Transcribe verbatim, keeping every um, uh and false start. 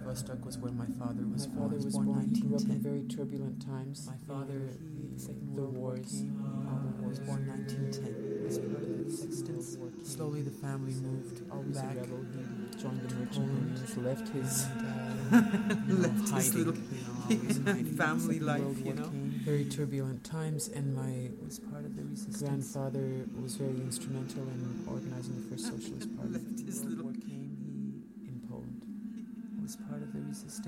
Vladivostok was where my father was My born. father was born, born. He grew up in nineteen ten. very turbulent times. My father, he, the Second the World War wars, came, all the wars. was born nineteen ten. As part of the The Second resistance, World War came. slowly the family moved Always back. a rebel. He joined the merchant Poland. marines, left his And, uh, you know, left his hiding, little you know, always hiding. family Second life, World you War know. came. Very turbulent times, and my Was part of the resistance. grandfather was very instrumental in organizing the first socialist party. Left his World little- War came. He in Poland. Was part of the resistance.